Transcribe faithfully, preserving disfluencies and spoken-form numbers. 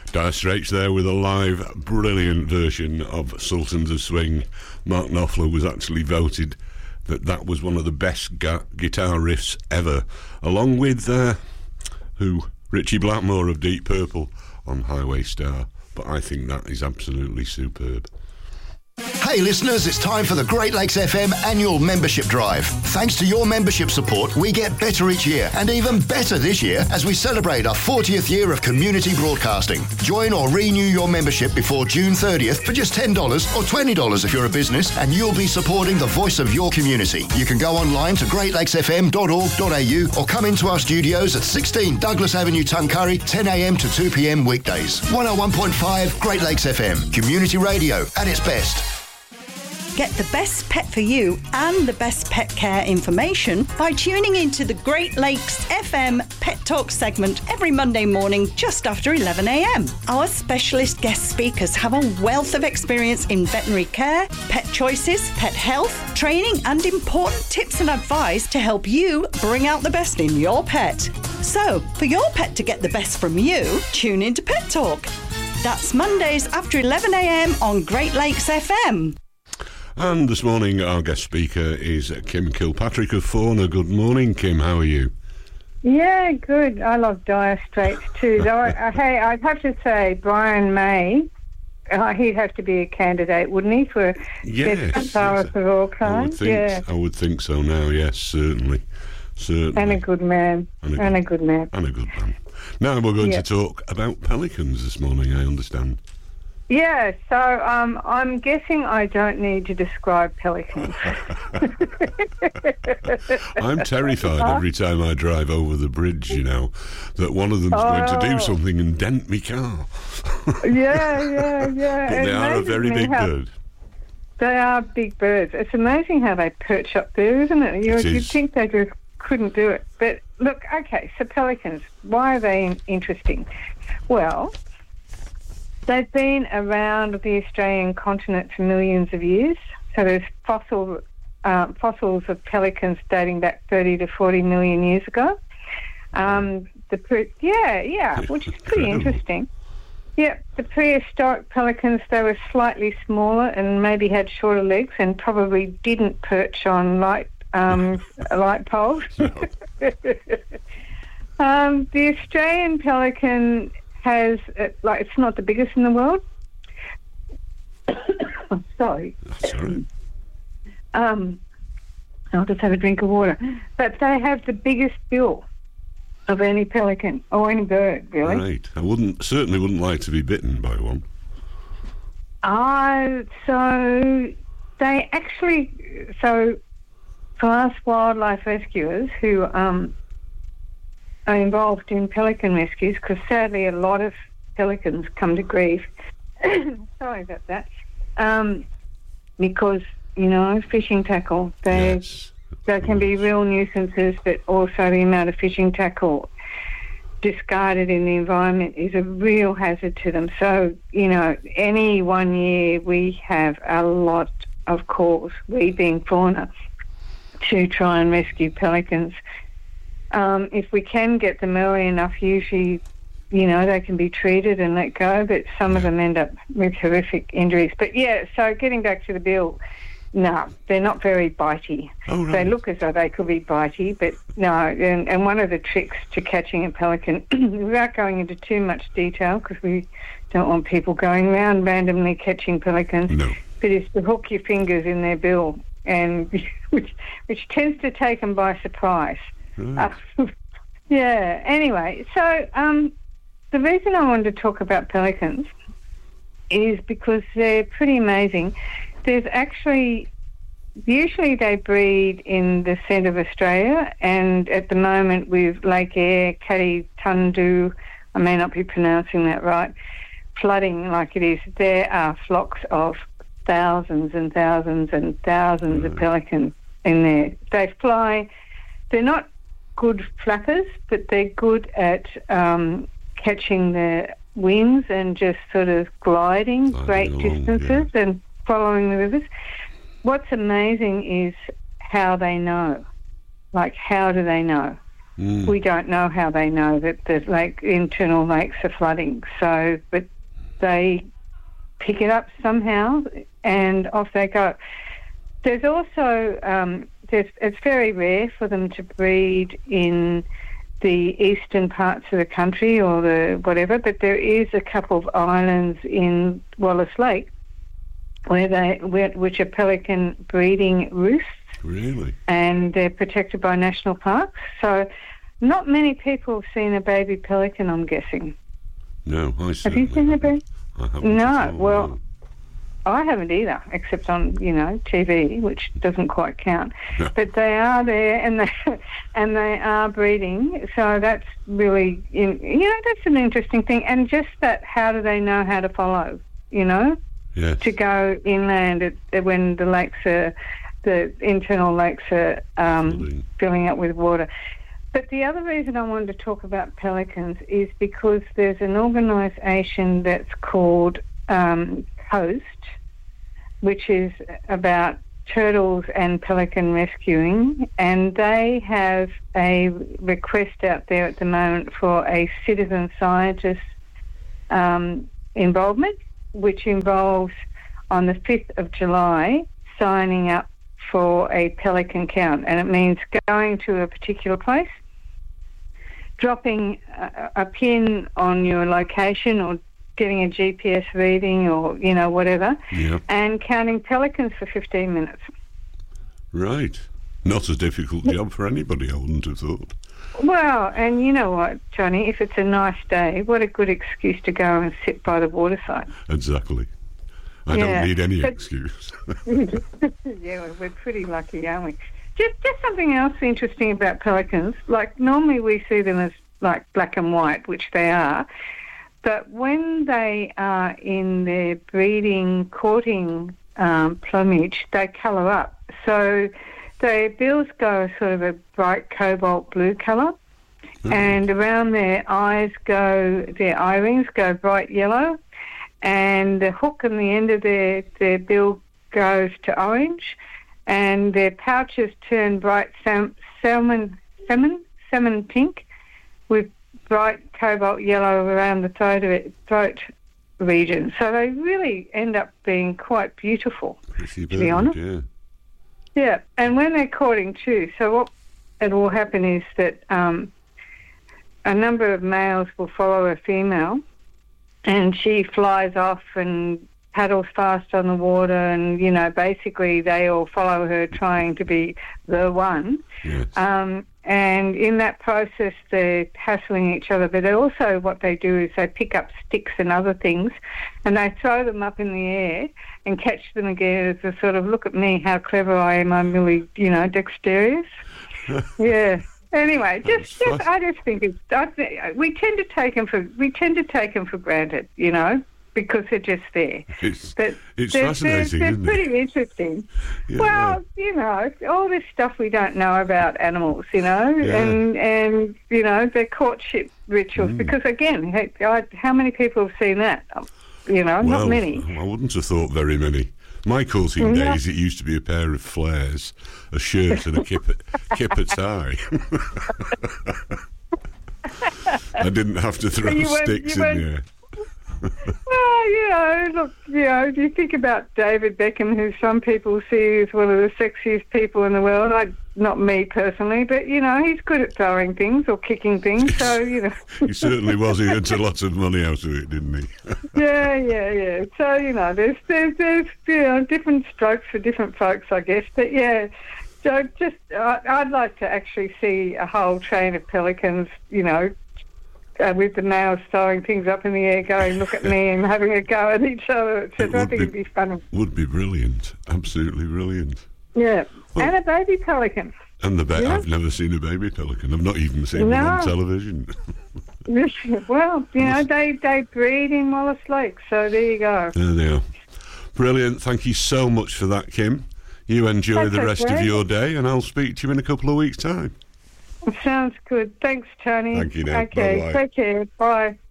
Dire Straits there with a live, brilliant version of Sultans of Swing. Mark Knopfler was actually voted that that was one of the best ga- guitar riffs ever, along with, uh, who? Richie Blackmore of Deep Purple on Highway Star. But I think that is absolutely superb. Hey listeners, it's time for the Great Lakes F M annual membership drive. Thanks to your membership support, we get better each year, and even better this year as we celebrate our fortieth year of community broadcasting. Join or renew your membership before June thirtieth for just ten dollars or twenty dollars if you're a business, and you'll be supporting the voice of your community. You can go online to great lakes f m dot org dot a u or come into our studios at sixteen Douglas Avenue, Tuncurry, ten a m to two p m weekdays. one oh one point five Great Lakes F M, community radio at its best. Get the best pet for you and the best pet care information by tuning into the Great Lakes F M Pet Talk segment every Monday morning just after eleven a m. Our specialist guest speakers have a wealth of experience in veterinary care, pet choices, pet health, training and important tips and advice to help you bring out the best in your pet. So, for your pet to get the best from you, tune into Pet Talk. That's Mondays after eleven a m on Great Lakes F M. And this morning our guest speaker is Kim Kilpatrick of Fauna. Good morning, Kim. How are you? Yeah, good. I love Dire Straits too. Though, I, hey, I'd have to say Brian May, uh, he'd have to be a candidate, wouldn't he, for yes, best guitarist of all time? I would think, yeah. I would think so now, yes, certainly. certainly. And a good man. And a good, and a good man. And a good man. Now we're going yeah. to talk about pelicans this morning, I understand. Yeah, so um, I'm guessing I don't need to describe pelicans. I'm terrified every time I drive over the bridge, you know, that one of them's oh. going to do something and dent me car. yeah, yeah, yeah. But they it are a very big how, bird. They are big birds. It's amazing how they perch up there, isn't it? You, it you'd is. think they just couldn't do it. But look, okay, so pelicans, why are they interesting? Well, they've been around the Australian continent for millions of years. So there's fossil uh, fossils of pelicans dating back thirty to forty million years ago. Um, the pre- yeah, yeah, which is pretty interesting. Yeah, the prehistoric pelicans, they were slightly smaller and maybe had shorter legs and probably didn't perch on light um, light poles. um, the Australian pelican has, uh, like, it's not the biggest in the world. Sorry. Sorry. Um, I'll just have a drink of water. But they have the biggest bill of any pelican or any bird, really. Right. I wouldn't certainly wouldn't like to be bitten by one. Ah, uh, so they actually, so for us wildlife rescuers who um. are involved in pelican rescues, because sadly a lot of pelicans come to grief. Sorry about that. Um, because, you know, fishing tackle, they yes, they can be real nuisances, but also the amount of fishing tackle discarded in the environment is a real hazard to them. So, you know, any one year we have a lot of calls, we being fauna, to try and rescue pelicans. Um, if we can get them early enough, usually, you know, they can be treated and let go, but some of them end up with horrific injuries. But, yeah, so getting back to the bill, no, they're not very bitey. Oh, right. They look as though they could be bitey, but no. And, and one of the tricks to catching a pelican, without going into too much detail, because we don't want people going around randomly catching pelicans, no. but is to hook your fingers in their bill, and which which tends to take them by surprise. Right. Uh, yeah, anyway, so um, the reason I wanted to talk about pelicans is because they're pretty amazing. There's actually, usually they breed in the centre of Australia, and at the moment with Lake Eyre, Kati Tundu, I may not be pronouncing that right, flooding like it is, there are flocks of thousands and thousands and thousands right. of pelicans in there. They fly, they're not good flappers, but they're good at um, catching the winds and just sort of gliding Gliding great along, distances yeah. and following the rivers. What's amazing is how they know. Like, how do they know? Mm. We don't know how they know that the lake internal lakes are flooding. So, but they pick it up somehow, and off they go. There's also um, there's, it's very rare for them to breed in the eastern parts of the country or the whatever, but there is a couple of islands in Wallace Lake where they where, which are pelican breeding roosts. Really? And they're protected by national parks. So not many people have seen a baby pelican, I'm guessing. No, I Have you seen a baby? I haven't. No, at all, well, no. I haven't either, except on, you know, T V, which doesn't quite count. Yeah. But they are there, and they and they are breeding. So that's really, in, you know, that's an interesting thing. And just that, how do they know how to follow? You know, Yes. to go inland at, at when the lakes are, the internal lakes are um, Filling. filling up with water. But the other reason I wanted to talk about pelicans is because there's an organisation that's called um, COAST, which is about turtles and pelican rescuing, and they have a request out there at the moment for a citizen scientist um, involvement, which involves on the fifth of July signing up for a pelican count, and it means going to a particular place, dropping a, a pin on your location or getting a G P S reading or, you know, whatever, Yeah. and counting pelicans for fifteen minutes. Right. Not a difficult job for anybody, I wouldn't have thought. Well, and you know what, Johnny, if it's a nice day, what a good excuse to go and sit by the waterside. Exactly. I Yeah, don't need any but- excuse. Yeah, we're pretty lucky, aren't we? Just, just something else interesting about pelicans. Like, normally we see them as, like, black and white, which they are. But when they are in their breeding, courting um, plumage, they colour up. So their bills go sort of a bright cobalt blue colour. Mm. And around their eyes go, their eye rings go bright yellow. And the hook and the end of their, their bill goes to orange. And their pouches turn bright sam- salmon, salmon, salmon pink with bright cobalt yellow around the throat, of it, throat region. So they really end up being quite beautiful, Pretty to be bird, honest. yeah. Yeah, and when they're courting too, so what it will happen is that um, a number of males will follow a female, and she flies off and paddles fast on the water, and, you know, basically they all follow her trying to be the one. Yes. Um, and in that process, they're hassling each other. But also what they do is they pick up sticks and other things, and they throw them up in the air and catch them again as a sort of, look at me, how clever I am, I'm really, you know, dexterous. Yeah. Anyway, just, That's just fun. I just think it's, I think, we tend to take them for, we tend to take them for granted, you know, because they're just there. It's, But it's they're, fascinating, they're, isn't they're it? pretty interesting. Yeah. Well, you know, all this stuff we don't know about animals, you know, Yeah. and, and, you know, their courtship rituals. Mm. Because, again, hey, I, how many people have seen that? You know, well, not many. I wouldn't have thought very many. My courting No. days, it used to be a pair of flares, a shirt and a kipper, kipper tie. I didn't have to throw You weren't- sticks you in weren't- there. Well, you know, look, you know, you think about David Beckham, who some people see as one of the sexiest people in the world. I, not me personally, but, you know, he's good at throwing things or kicking things, so, you know. He certainly was. He earned a lot of money out of it, didn't he? Yeah, yeah, yeah. So, you know, there's, there's, there's, you know, different strokes for different folks, I guess. But, yeah, so just, I, I'd like to actually see a whole train of pelicans, you know, uh, with the males throwing things up in the air, going, look at me, and having a go at each other. So It I would think be- it'd be funny. Would be brilliant. Absolutely brilliant. Yeah. Well- And a baby pelican. And the ba- Yeah. I've never seen a baby pelican. I've not even seen one on No. television. Well, you know, they, they breed in Wallace Lake, so there you go. There they are. Brilliant. Thank you so much for that, Kim. You enjoy That's the rest of okay. your day, and I'll speak to you in a couple of weeks' time. Sounds good. Thanks, Tony. Thank you, now. Okay, Bye-bye. take care. Bye.